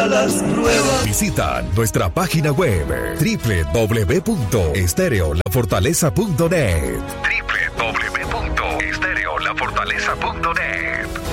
para las pruebas. Visita nuestra página web www.estereolafortaleza.net. www.estereolafortaleza.net.